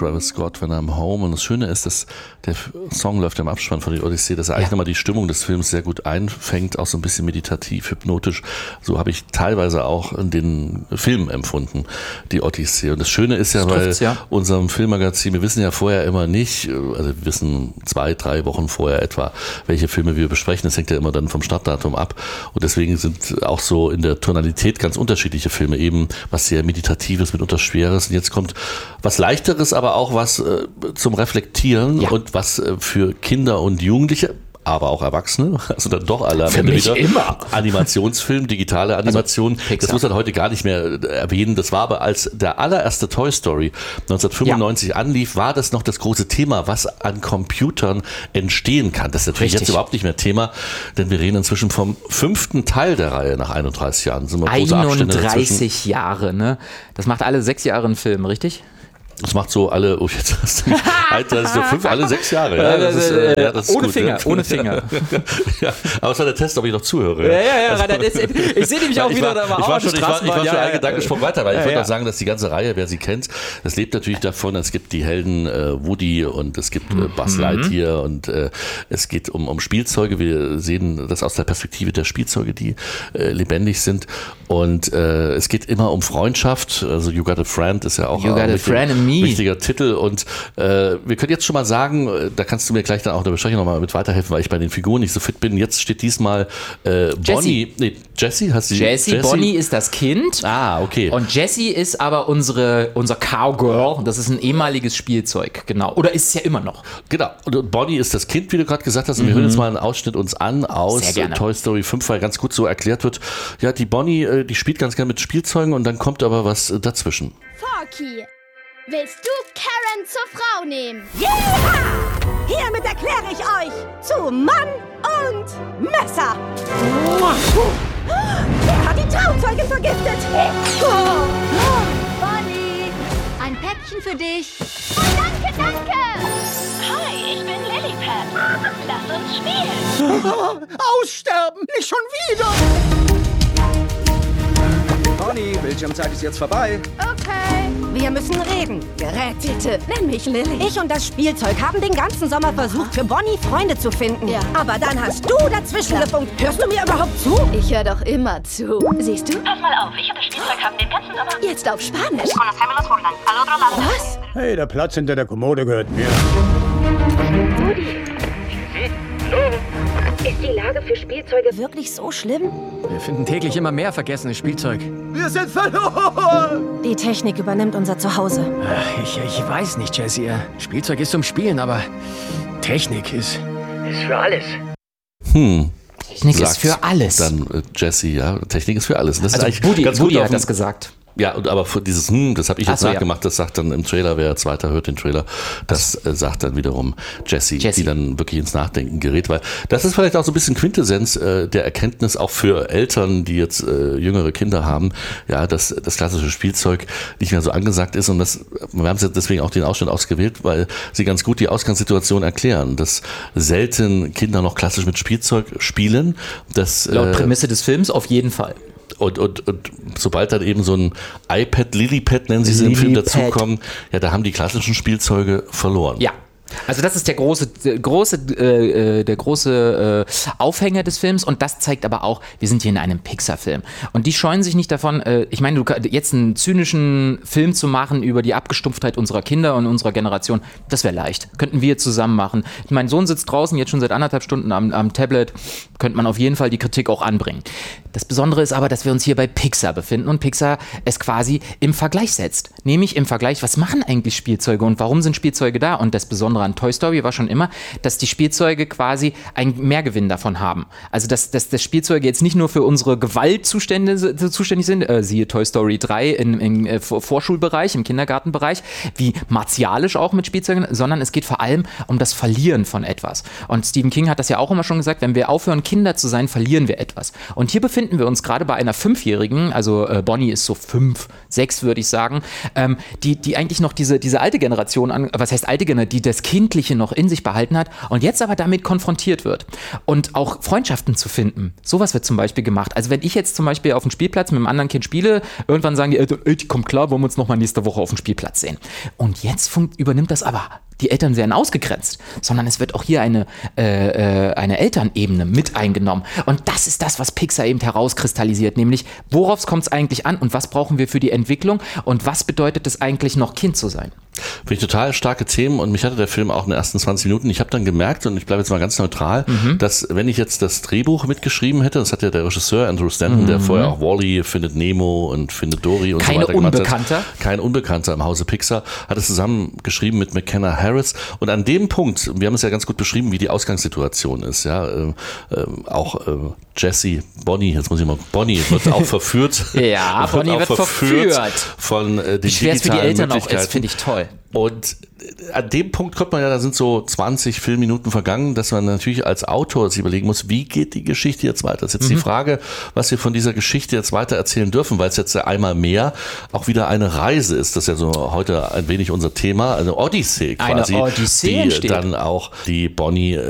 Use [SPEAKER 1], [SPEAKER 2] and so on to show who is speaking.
[SPEAKER 1] Travis Scott, When I'm Home. Und das Schöne ist, dass der Song läuft im Abspann von der Odyssee, dass er eigentlich nochmal die Stimmung des Films sehr gut einfängt, auch so ein bisschen meditativ, hypnotisch. So habe ich teilweise auch in den Filmen empfunden, die Odyssee. Und das Schöne ist ja, weil unserem Filmmagazin, wir wissen ja vorher immer nicht, also wir wissen 2-3 Wochen vorher etwa, welche Filme wir besprechen. Das hängt ja immer dann vom Startdatum ab. Und deswegen sind auch so in der Tonalität ganz unterschiedliche Filme, eben was sehr Meditatives, mitunter Schweres. Und jetzt kommt was Leichteres, aber auch was zum Reflektieren und was für Kinder und Jugendliche, aber auch Erwachsene, also dann doch alle am Ende wieder. Immer. Animationsfilm, digitale Animation. Also, das muss man heute gar nicht mehr erwähnen. Das war aber, als der allererste Toy Story 1995 anlief, war das noch das große Thema, was an Computern entstehen kann. Das ist natürlich jetzt überhaupt nicht mehr Thema, denn wir reden inzwischen vom 5. Teil der Reihe nach 31 Jahren. Sind wir große Abstände
[SPEAKER 2] 31 Jahre, ne? Das macht alle 6 Jahre einen Film, richtig?
[SPEAKER 1] Das macht so alle, jetzt hast du mich, alle 6 Jahre. Ja, das ist
[SPEAKER 2] ohne
[SPEAKER 1] gut,
[SPEAKER 2] Finger, ohne Finger.
[SPEAKER 1] Ja, aber es war der Test, ob ich noch zuhöre.
[SPEAKER 2] Ich sehe nämlich auch wieder da mal
[SPEAKER 1] Ich war schon einen Gedankensprung weiter, weil ich würde auch sagen, dass die ganze Reihe, wer sie kennt, das lebt natürlich davon, es gibt die Helden Woody und es gibt Buzz Lightyear und es geht um Spielzeuge. Wir sehen das aus der Perspektive der Spielzeuge, die lebendig sind. Und es geht immer um Freundschaft. Also You Got a Friend ist ja auch ein wichtiger Titel. Und wir können jetzt schon mal sagen, da kannst du mir gleich dann auch in der Besprechung nochmal mit weiterhelfen, weil ich bei den Figuren nicht so fit bin. Jetzt steht diesmal Bonnie. Jessie, heißt sie?
[SPEAKER 2] Jessie, Bonnie ist das Kind.
[SPEAKER 1] Ah, okay.
[SPEAKER 2] Und Jessie ist aber unser Cowgirl. Das ist ein ehemaliges Spielzeug, genau. Oder ist es ja immer noch.
[SPEAKER 1] Genau. Und Bonnie ist das Kind, wie du gerade gesagt hast. Und wir hören jetzt mal einen Ausschnitt uns an aus Toy Story 5, weil ganz gut so erklärt wird, ja, die Bonnie, die spielt ganz gerne mit Spielzeugen und dann kommt aber was dazwischen.
[SPEAKER 3] Forky, willst du Karen zur Frau nehmen?
[SPEAKER 4] Yeah! Hiermit erkläre ich euch zu Mann und Messer. Er hat die Trauzeugin vergiftet.
[SPEAKER 3] Bonnie, ein Päckchen für dich. Oh, danke.
[SPEAKER 5] Hi, ich bin Lilliput. Lass uns spielen.
[SPEAKER 6] Aussterben, nicht schon wieder. Bonnie, Bildschirmzeit ist jetzt vorbei.
[SPEAKER 4] Okay. Wir müssen reden. Gerät, bitte. Nenn mich Lilly. Ich und das Spielzeug haben den ganzen Sommer versucht, für Bonnie Freunde zu finden. Ja. Aber dann hast du dazwischen gefunkt. Hörst du mir überhaupt zu?
[SPEAKER 3] Ich höre doch immer zu. Siehst du?
[SPEAKER 5] Pass mal auf, ich und das Spielzeug haben den ganzen Sommer...
[SPEAKER 3] Jetzt auf Spanisch.
[SPEAKER 5] Was?
[SPEAKER 6] Hey, der Platz hinter der Kommode gehört mir.
[SPEAKER 4] Ist die Lage für Spielzeuge wirklich so schlimm?
[SPEAKER 7] Wir finden täglich immer mehr vergessenes Spielzeug.
[SPEAKER 6] Wir sind verloren!
[SPEAKER 4] Die Technik übernimmt unser Zuhause.
[SPEAKER 7] Ich weiß nicht, Jessie. Spielzeug ist zum Spielen, aber Technik ist für alles.
[SPEAKER 2] Technik ist für alles.
[SPEAKER 1] Dann Jessie, ja, Technik ist für alles. Das
[SPEAKER 2] also
[SPEAKER 1] ist eigentlich ganz
[SPEAKER 2] Woody
[SPEAKER 1] gut
[SPEAKER 2] hat das gesagt.
[SPEAKER 1] Ja, aber für dieses das habe ich jetzt nachgemacht, das sagt dann im Trailer, wer Zweiter hört den Trailer, das sagt dann wiederum Jessie, die dann wirklich ins Nachdenken gerät, weil das ist vielleicht auch so ein bisschen Quintessenz der Erkenntnis auch für Eltern, die jetzt jüngere Kinder haben, ja, dass das klassische Spielzeug nicht mehr so angesagt ist und wir haben deswegen auch den Ausschnitt ausgewählt, weil sie ganz gut die Ausgangssituation erklären, dass selten Kinder noch klassisch mit Spielzeug spielen.
[SPEAKER 2] Laut Prämisse des Films auf jeden Fall.
[SPEAKER 1] Und sobald dann eben so ein iPad, Lilliput nennen sie es im Film dazukommen, ja, da haben die klassischen Spielzeuge verloren.
[SPEAKER 2] Ja. Also das ist der große Aufhänger des Films und das zeigt aber auch, wir sind hier in einem Pixar-Film und die scheuen sich nicht davon, ich meine, jetzt einen zynischen Film zu machen über die Abgestumpftheit unserer Kinder und unserer Generation, das wäre leicht, könnten wir zusammen machen. Mein Sohn sitzt draußen jetzt schon seit 1,5 Stunden am Tablet, könnte man auf jeden Fall die Kritik auch anbringen. Das Besondere ist aber, dass wir uns hier bei Pixar befinden und Pixar es quasi im Vergleich setzt, nämlich im Vergleich, was machen eigentlich Spielzeuge und warum sind Spielzeuge da und das Besondere an Toy Story war schon immer, dass die Spielzeuge quasi einen Mehrgewinn davon haben. Also dass Spielzeuge jetzt nicht nur für unsere Gewalt zuständig sind, siehe Toy Story 3 im Vorschulbereich, im Kindergartenbereich, wie martialisch auch mit Spielzeugen, sondern es geht vor allem um das Verlieren von etwas. Und Stephen King hat das ja auch immer schon gesagt, wenn wir aufhören, Kinder zu sein, verlieren wir etwas. Und hier befinden wir uns gerade bei einer 5-Jährigen, also Bonnie ist so 5, 6 würde ich sagen, die eigentlich noch diese alte Generation, was heißt alte Generation, die das Kind Kindliche noch in sich behalten hat und jetzt aber damit konfrontiert wird. Und auch Freundschaften zu finden. Sowas wird zum Beispiel gemacht. Also wenn ich jetzt zum Beispiel auf dem Spielplatz mit einem anderen Kind spiele, irgendwann sagen die Eltern, komm klar, wollen wir uns nochmal nächste Woche auf dem Spielplatz sehen. Und jetzt übernimmt das aber. Die Eltern werden ausgegrenzt, sondern es wird auch hier eine Elternebene mit eingenommen. Und das ist das, was Pixar eben herauskristallisiert, nämlich worauf kommt es eigentlich an und was brauchen wir für die Entwicklung und was bedeutet es eigentlich noch Kind zu sein?
[SPEAKER 1] Finde ich total starke Themen und mich hatte der Film auch in den ersten 20 Minuten. Ich habe dann gemerkt, und ich bleibe jetzt mal ganz neutral, dass wenn ich jetzt das Drehbuch mitgeschrieben hätte, das hat ja der Regisseur Andrew Stanton, der vorher auch Wall-E, Findet Nemo und Findet Dory und so weiter gemacht hat. Kein Unbekannter im Hause Pixar, hat es zusammen geschrieben mit McKenna Harris. Und an dem Punkt, wir haben es ja ganz gut beschrieben, wie die Ausgangssituation ist. Ja, auch Jessie, Bonnie, jetzt muss ich mal, Bonnie wird auch verführt.
[SPEAKER 2] Ja, Bonnie wird verführt.
[SPEAKER 1] Von den
[SPEAKER 2] wie schwer es für die Eltern auch
[SPEAKER 1] Möglichkeiten.
[SPEAKER 2] ist, finde ich toll.
[SPEAKER 1] Und an dem Punkt kommt man ja, da sind so 20 Filmminuten vergangen, dass man natürlich als Autor sich überlegen muss, wie geht die Geschichte jetzt weiter? Das ist jetzt die Frage, was wir von dieser Geschichte jetzt weiter erzählen dürfen, weil es jetzt einmal mehr auch wieder eine Reise ist. Das ist ja so heute ein wenig unser Thema, eine Odyssee quasi,
[SPEAKER 2] eine Odyssee
[SPEAKER 1] die
[SPEAKER 2] entsteht.
[SPEAKER 1] dann auch die Bonnie